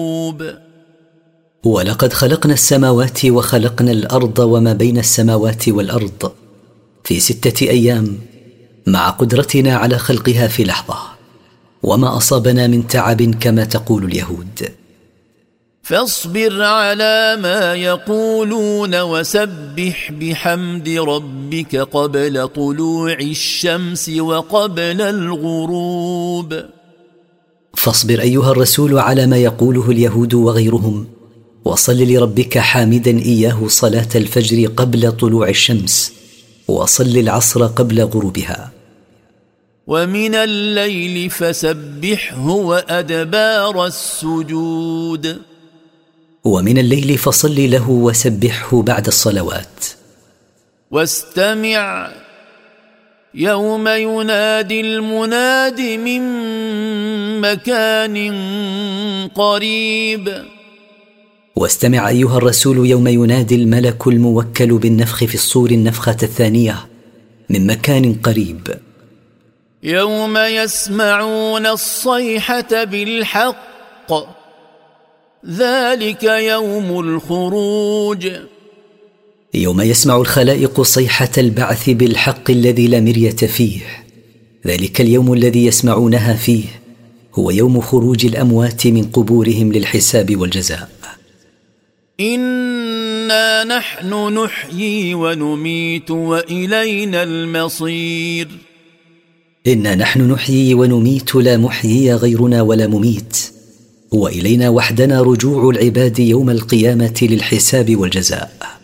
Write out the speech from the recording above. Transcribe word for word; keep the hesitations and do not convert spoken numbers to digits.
ولقد خلقنا السماوات وخلقنا الأرض وما بين السماوات والأرض في ستة أيام مع قدرتنا على خلقها في لحظة، وما أصابنا من تعب كما تقول اليهود. فاصبر على ما يقولون وسبح بحمد ربك قبل طلوع الشمس وقبل الغروب. فاصبر أيها الرسول على ما يقوله اليهود وغيرهم، وصل لربك حامدا إياه صلاة الفجر قبل طلوع الشمس، وصل العصر قبل غروبها. ومن الليل فسبحه وأدبار السجود. ومن الليل فصل له وسبحه بعد الصلوات. واستمع يوم ينادي المناد من مكان قريب. واستمع أيها الرسول يوم ينادي الملك الموكل بالنفخ في الصور النفخة الثانية من مكان قريب. يوم يسمعون الصيحة بالحق ذلك يوم الخروج. يوم يسمع الخلائق صيحة البعث بالحق الذي لا مرية فيه، ذلك اليوم الذي يسمعونها فيه هو يوم خروج الأموات من قبورهم للحساب والجزاء. إنا نحن نحيي ونميت وإلينا المصير. إنا نحن نحيي ونميت، لا محيي غيرنا ولا مميت، وإلينا وحدنا رجوع العباد يوم القيامة للحساب والجزاء.